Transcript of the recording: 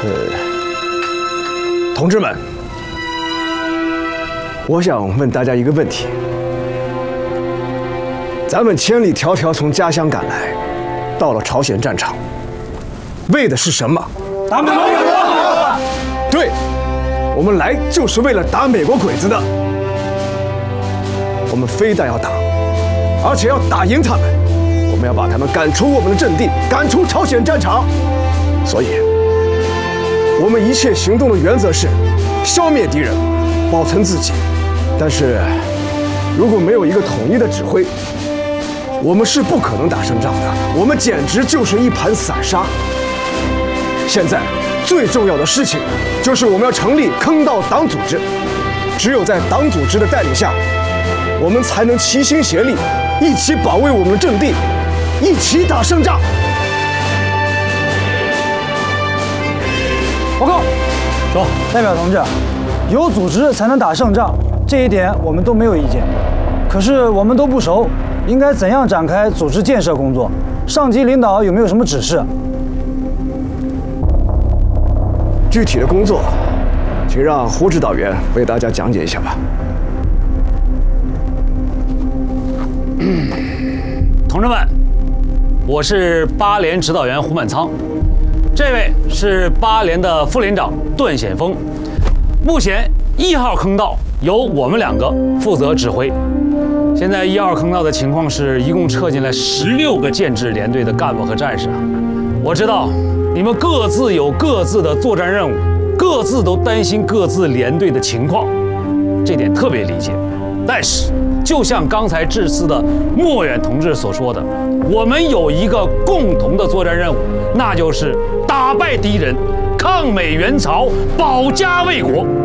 同志们，我想问大家一个问题：咱们千里迢迢从家乡赶来，到了朝鲜战场，为的是什么？ 打美国鬼子！ 对，我们来就是为了打美国鬼子的。我们非但要打，而且要打赢他们。我们要把他们赶出我们的阵地，赶出朝鲜战场。所以，我们一切行动的原则是消灭敌人，保存自己。但是，如果没有一个统一的指挥，我们是不可能打胜仗的。我们简直就是一盘散沙。现在最重要的事情就是我们要成立坑道党组织，只有在党组织的带领下，我们才能齐心协力，一起保卫我们的阵地，一起打胜仗。 报告，走，代表同志，有组织才能打胜仗，这一点我们都没有意见。可是我们都不熟，应该怎样展开组织建设工作？上级领导有没有什么指示？ 具体的工作，请让胡指导员为大家讲解一下吧。 同志们，我是8连指导员胡满仓，这位是8连的副连长段显峰。目前1号坑道由我们2个负责指挥。现在1号坑道的情况是，一共撤进来16个建制连队的干部和战士。我知道你们各自有各自的作战任务，各自都担心各自连队的情况，这点特别理解。但是，就像刚才致辞的莫远同志所说的，我们有一个共同的作战任务，那就是打败敌人，抗美援朝，保家卫国。